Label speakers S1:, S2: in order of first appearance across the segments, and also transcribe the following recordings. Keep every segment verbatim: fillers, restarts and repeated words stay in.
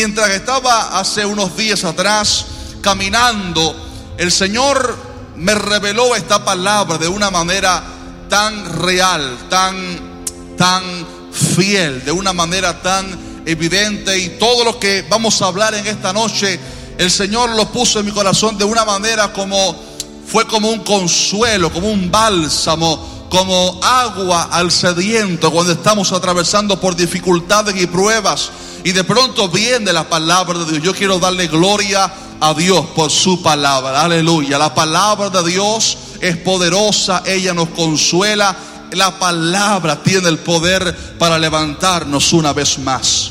S1: Mientras estaba hace unos días atrás caminando, el Señor me reveló esta palabra de una manera tan real, tan, tan fiel, de una manera tan evidente. Y todo lo que vamos a hablar en esta noche, el Señor lo puso en mi corazón de una manera como, fue como un consuelo, como un bálsamo, como agua al sediento cuando estamos atravesando por dificultades y pruebas. Y de pronto viene la palabra de Dios. Yo quiero darle gloria a Dios por su palabra. Aleluya. La palabra de Dios es poderosa. Ella nos consuela. La palabra tiene el poder para levantarnos una vez más.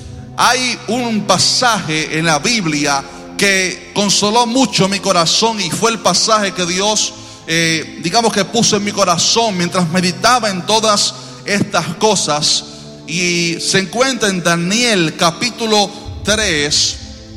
S1: Hay un pasaje en la Biblia que consoló mucho mi corazón, y fue el pasaje que Dios, eh, digamos que puso en mi corazón mientras meditaba en todas estas cosas. Y se encuentra en Daniel capítulo tres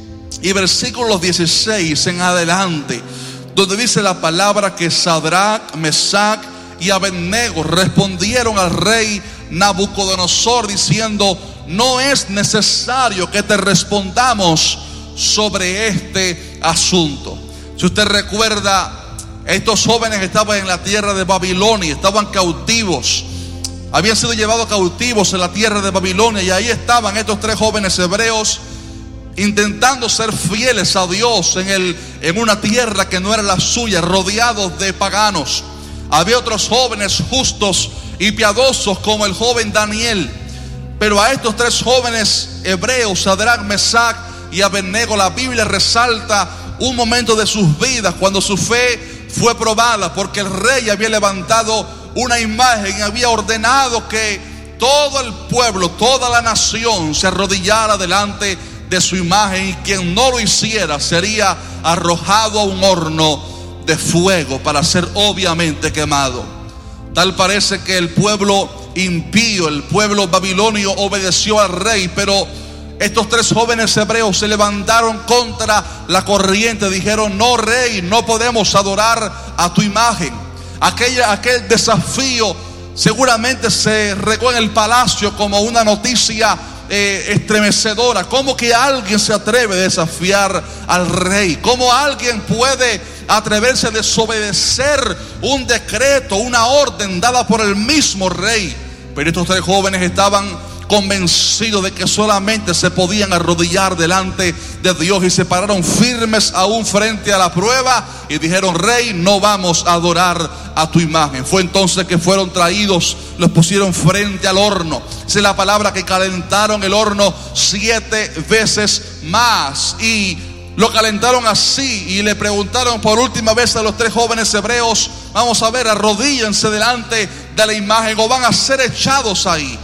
S1: y versículos dieciséis en adelante, donde dice la palabra que Sadrach, Mesach y Abednego respondieron al rey Nabucodonosor diciendo: no es necesario que te respondamos sobre este asunto. Si usted recuerda, estos jóvenes estaban en la tierra de Babilonia, estaban cautivos. Habían sido llevados cautivos en la tierra de Babilonia, y ahí estaban estos tres jóvenes hebreos intentando ser fieles a Dios en, el, en una tierra que no era la suya, rodeados de paganos. Había otros jóvenes justos y piadosos como el joven Daniel, pero a estos tres jóvenes hebreos, Sadrach, Mesach y Abednego, la Biblia resalta un momento de sus vidas cuando su fe fue probada, porque el rey había levantado una imagen y había ordenado que todo el pueblo, toda la nación se arrodillara delante de su imagen, y quien no lo hiciera sería arrojado a un horno de fuego para ser obviamente quemado. Tal parece que el pueblo impío, el pueblo babilonio, obedeció al rey, pero estos tres jóvenes hebreos se levantaron contra la corriente. Dijeron: no, rey, no podemos adorar a tu imagen. Aquella, aquel desafío seguramente se regó en el palacio como una noticia eh, estremecedora. ¿Cómo que alguien se atreve a desafiar al rey? ¿Cómo alguien puede atreverse a desobedecer un decreto, una orden dada por el mismo rey? Pero estos tres jóvenes estaban convencidos de que solamente se podían arrodillar delante de Dios, y se pararon firmes aún frente a la prueba y dijeron: rey, no vamos a adorar a tu imagen. Fue entonces que fueron traídos, los pusieron frente al horno. Dice la palabra que calentaron el horno siete veces más, y lo calentaron así, y le preguntaron por última vez a los tres jóvenes hebreos: vamos a ver, arrodíllense delante de la imagen o van a ser echados ahí.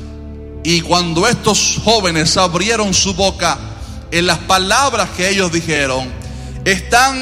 S1: Y cuando estos jóvenes abrieron su boca, en las palabras que ellos dijeron están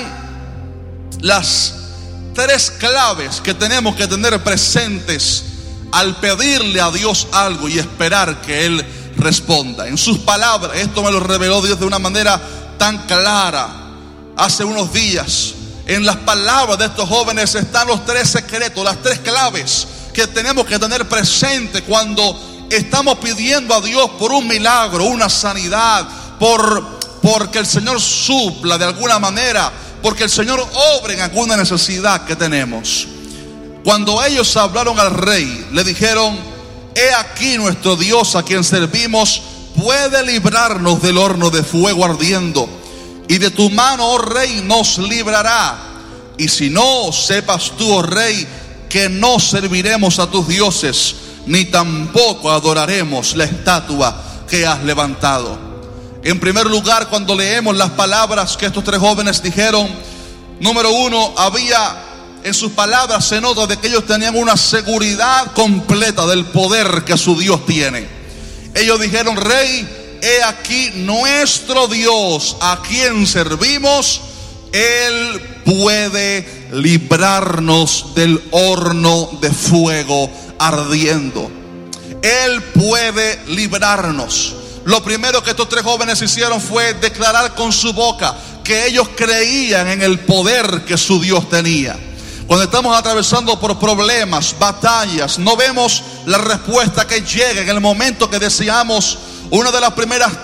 S1: las tres claves que tenemos que tener presentes al pedirle a Dios algo y esperar que Él responda. En sus palabras, esto me lo reveló Dios de una manera tan clara hace unos días. En las palabras de estos jóvenes están los tres secretos, las tres claves que tenemos que tener presente cuando estamos pidiendo a Dios por un milagro, una sanidad, por porque el Señor supla de alguna manera, porque el Señor obre en alguna necesidad que tenemos. Cuando ellos hablaron al rey, le dijeron: he aquí nuestro Dios a quien servimos puede librarnos del horno de fuego ardiendo, y de tu mano, oh rey, nos librará. Y si no, sepas tú, oh rey, que no serviremos a tus dioses, ni tampoco adoraremos la estatua que has levantado. En primer lugar, cuando leemos las palabras que estos tres jóvenes dijeron, número uno, había en sus palabras, se nota de que ellos tenían una seguridad completa del poder que su Dios tiene. Ellos dijeron: rey, he aquí nuestro Dios a quien servimos, Él puede librarnos del horno de fuego ardiendo. Él puede librarnos. Lo primero que estos tres jóvenes hicieron fue declarar con su boca que ellos creían en el poder que su Dios tenía. Cuando estamos atravesando por problemas, batallas, no vemos la respuesta que llega en el momento que deseamos. Una de las primeras